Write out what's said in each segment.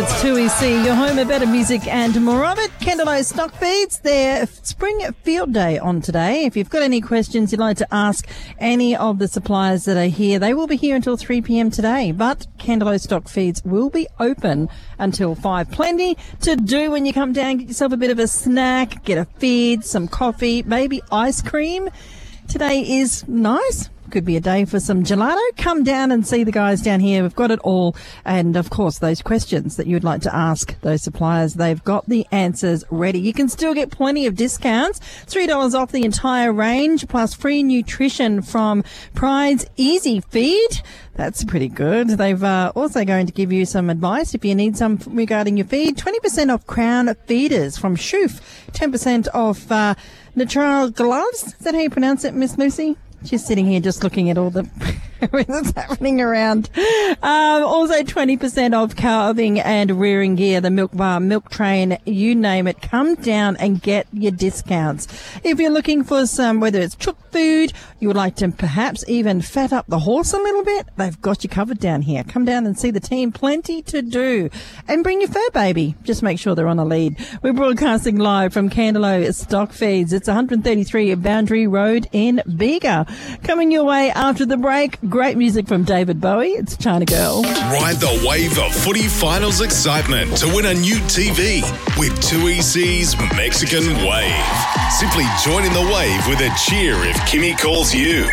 It's 2EC, your home of better music and more of it. Candlelight Stock Feeds, their Spring Field Day on today. If you've got any questions you'd like to ask any of the suppliers that are here, they will be here until 3 p.m. today. But Candlelight Stock Feeds will be open until 5. Plenty to do when you come down. Get yourself a bit of a snack, get a feed, some coffee, maybe ice cream. Today is nice. Could be a day for some gelato. Come down and see the guys down here. We've got it all. And, of course, those questions that you would like to ask those suppliers, they've got the answers ready. You can still get plenty of discounts. $3 off the entire range, plus free nutrition from Pride's Easy Feed. That's pretty good. They've also going to give you some advice if you need some regarding your feed. 20% off Crown Feeders from Shoof. 10% off Natural Gloves. Is that how you pronounce it, Miss Lucy? She's sitting here just looking at all the that's happening around. Also 20% off calving and rearing gear, the Milk Bar, Milk Train, you name it. Come down and get your discounts. If you're looking for some, whether it's chook food, you would like to perhaps even fat up the horse a little bit, they've got you covered down here. Come down and see the team. Plenty to do. And bring your fur baby. Just make sure they're on a lead. We're broadcasting live from Candelo Stock Feeds. It's 133 Boundary Road in Bega. Coming your way after the break, great music from David Bowie. It's China Girl. Ride the wave of footy finals excitement to win a new TV with 2EC's Mexican Wave. Simply join in the wave with a cheer if Kimmy calls you.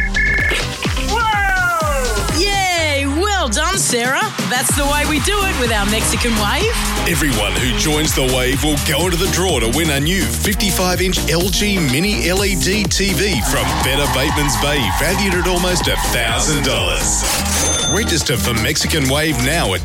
Whoa! Yay! Well done, Sarah. That's the way we do it with our Mexican Wave. Everyone who joins the wave will go into the draw to win a new 55-inch LG Mini LED TV from Better Bateman's Bay, valued at almost $1,000. Register for Mexican Wave now at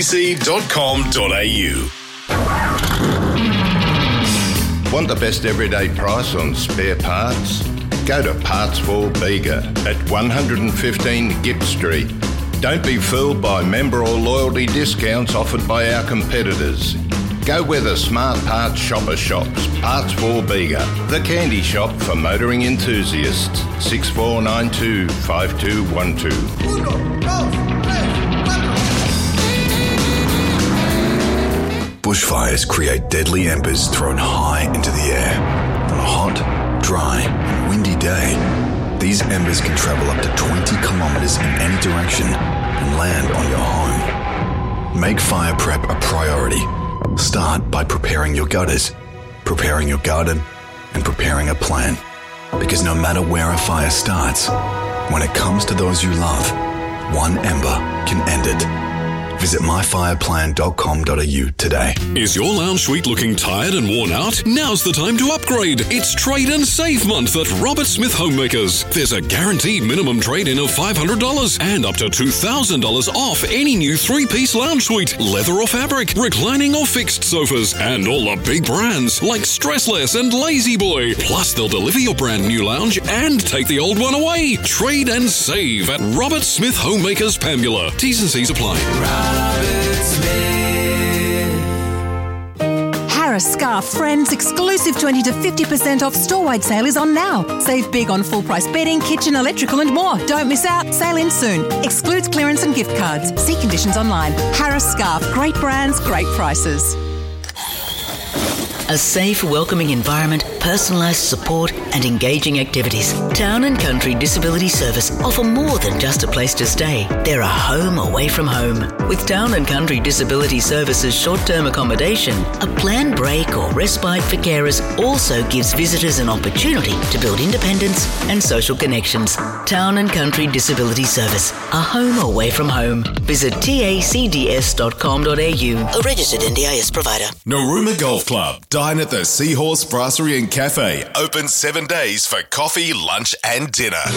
2EC.com.au. Want the best everyday price on spare parts? Go to Parts for Bega at 115 Gibbs Street. Don't be fooled by member or loyalty discounts offered by our competitors. Go where the smart parts shopper shops. Parts for Bega, the candy shop for motoring enthusiasts. 6492 5212. Bushfires create deadly embers thrown high into the air. On a hot, dry, and windy day, these embers can travel up to 20 kilometres in any direction and land on your home. Make fire prep a priority. Start by preparing your gutters, preparing your garden, and preparing a plan. Because no matter where a fire starts, when it comes to those you love, one ember can end it. Visit myfireplan.com.au today. Is your lounge suite looking tired and worn out? Now's the time to upgrade. It's Trade and Save Month at Robert Smith Homemakers. There's a guaranteed minimum trade-in of $500 and up to $2,000 off any new 3-piece lounge suite, leather or fabric, reclining or fixed sofas, and all the big brands like Stressless and Lazy Boy. Plus, they'll deliver your brand new lounge and take the old one away. Trade and save at Robert Smith Homemakers, Pambula. T's and C's apply. Harris Scarf Friends exclusive 20 to 50% off store-wide sale is on now. Save big on full-price bedding, kitchen, electrical and more. Don't miss out. Sale ends soon. Excludes clearance and gift cards. See conditions online. Harris Scarf. Great brands, great prices. A safe, welcoming environment, personalised support and engaging activities. Town and Country Disability Service offer more than just a place to stay. They're a home away from home. With Town and Country Disability Service's short-term accommodation, a planned break or respite for carers also gives visitors an opportunity to build independence and social connections. Town and Country Disability Service, a home away from home. Visit tacds.com.au. A registered NDIS provider. Narooma Golf Club. Dine at the Seahorse Brasserie and Cafe. Open 7 days for coffee, lunch and dinner.